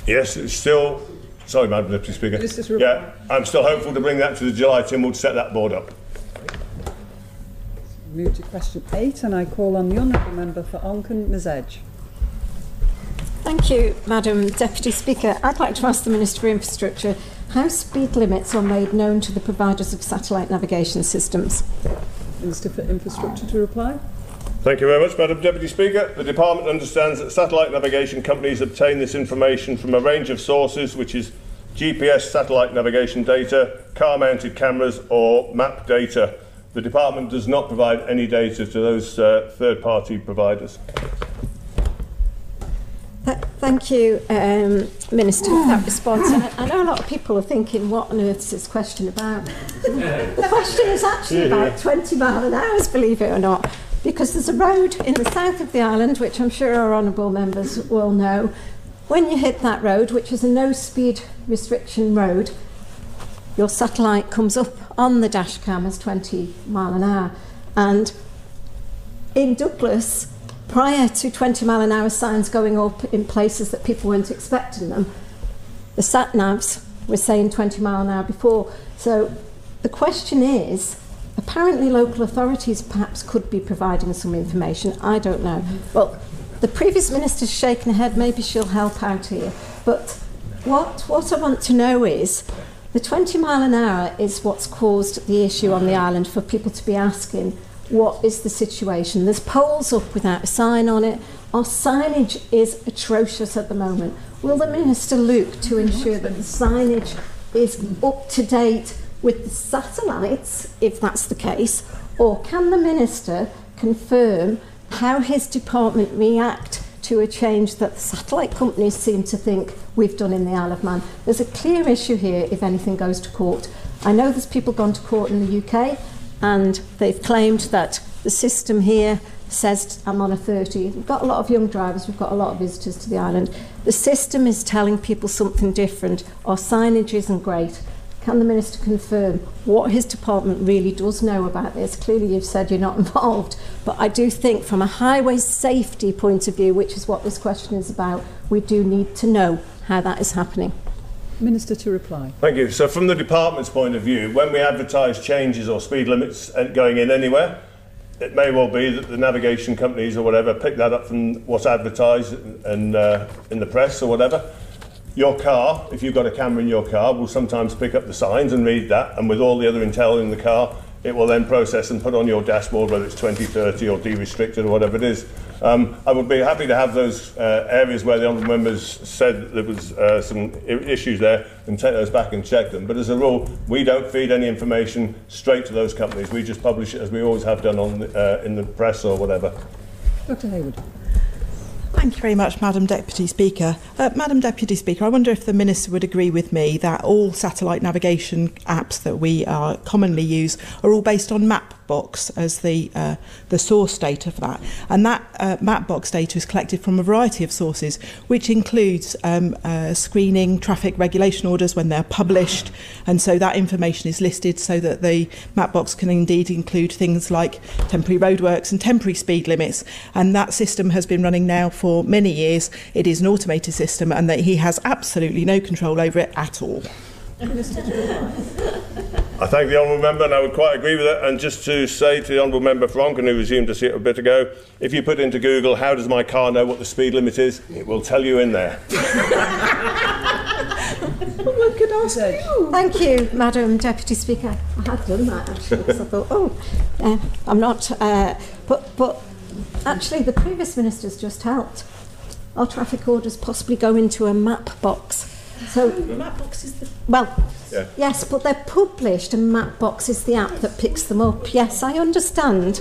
Yes, it's still... Sorry, Madam Deputy Speaker. Yeah, I'm still hopeful to bring that to the July Timwell to set that board up. Move to question 8, and I call on the honourable member for Onchan, Ms Edge. Thank you, Madam Deputy Speaker. I'd like to ask the Minister for Infrastructure how speed limits are made known to the providers of satellite navigation systems. Minister for Infrastructure to reply. Thank you very much, Madam Deputy Speaker. The Department understands that satellite navigation companies obtain this information from a range of sources, which is GPS satellite navigation data, car-mounted cameras or map data. The Department does not provide any data to those third-party providers. Thank you, Minister, for that response. And I know a lot of people are thinking, what on earth is this question about? The question is actually about 20 mile an hour, believe it or not, because there's a road in the south of the island, which I'm sure our honourable members will know. When you hit that road, which is a no-speed restriction road, your satellite comes up on the dash cam as 20 mile an hour. And in Douglas, prior to 20 mile an hour signs going up in places that people weren't expecting them, the sat-navs were saying 20 mile an hour before. So the question is, apparently local authorities perhaps could be providing some information. I don't know. Well, the previous minister's shaking her head, maybe she'll help out here. But what I want to know is, the 20 mile an hour is what's caused the issue on the island for people to be asking, what is the situation? There's poles up without a sign on it. Our signage is atrocious at the moment. Will the Minister look to ensure that the signage is up to date with the satellites, if that's the case? Or can the Minister confirm how his department react to a change that the satellite companies seem to think we've done in the Isle of Man? There's a clear issue here if anything goes to court. I know there's people gone to court in the UK, and they've claimed that the system here says I'm on a 30. We've got a lot of young drivers, we've got a lot of visitors to the island. The system is telling people something different. Our signage isn't great. Can the Minister confirm what his department really does know about this? Clearly you've said you're not involved, but I do think from a highway safety point of view, which is what this question is about, we do need to know how that is happening. Minister to reply. Thank you. So from the Department's point of view, when we advertise changes or speed limits going in anywhere, it may well be that the navigation companies or whatever pick that up from what's advertised and in the press or whatever. Your car, if you've got a camera in your car, will sometimes pick up the signs and read that, and with all the other intel in the car, it will then process and put on your dashboard whether it's 20, 30 or de-restricted or whatever it is. I would be happy to have those areas where the honourable members said there was some issues there and take those back and check them. But as a rule, we don't feed any information straight to those companies. We just publish it as we always have done on in the press or whatever. Dr Hayward. Thank you very much, Madam Deputy Speaker. Madam Deputy Speaker, I wonder if the Minister would agree with me that all satellite navigation apps that we commonly use are all based on Mapbox as the source data for that. And that Mapbox data is collected from a variety of sources, which includes screening, traffic regulation orders when they're published. And so that information is listed so that the Mapbox can indeed include things like temporary roadworks and temporary speed limits. And that system has been running now for many years. It is an automated system, and that he has absolutely no control over it at all. I thank the honourable member, and I would quite agree with it. And just to say to the honourable member for Onchan, who resumed to see it a bit ago, if you put into Google, how does my car know what the speed limit is, it will tell you in there. Oh, could ask you. Thank you, Madam Deputy Speaker. I had done that actually, because I thought, I'm not, but actually the previous minister's just helped. Our traffic orders possibly go into a map box. So Mapbox is the... Well, yeah. Yes, but they're published and Mapbox is the app that picks them up. Yes, I understand.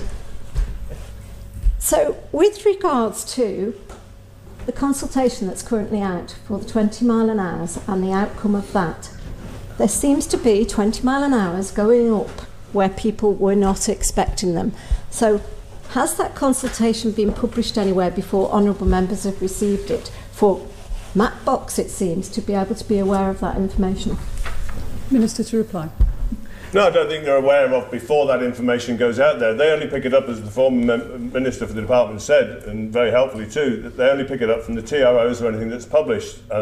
So with regards to the consultation that's currently out for the 20 mile an hour and the outcome of that, there seems to be 20 mile an hour going up where people were not expecting them. So has that consultation been published anywhere before honourable members have received it? For Mapbox, it seems, to be able to be aware of that information. Minister to reply. No, I don't think they're aware of before that information goes out there. They only pick it up, as the former Minister for the Department said, and very helpfully too, that they only pick it up from the TROs or anything that's published.